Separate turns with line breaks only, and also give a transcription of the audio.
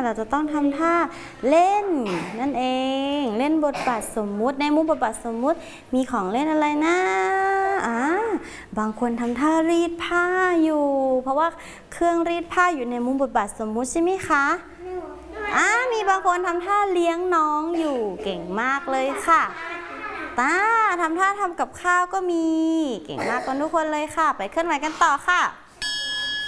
เราจะต้องทำท่าเล่นนั่นเองเล่นบทบาทสมมุติในมุมบทบาทสมมุติมีของเล่นอะไรนะบางคนทำท่ารีดผ้าอยู่เพราะว่าเครื่องรีดผ้าอยู่ในมุมบทบาทสมมุติใช่ไหมคะมีบางคนทำท่าเลี้ยงน้องอยู่เก่งมากเลยค่ะทำท่าทำกับข้าวก็มีเก่งมากกันทุกคนเลยค่ะไปเคลื่อนไหวกันต่อค่ะ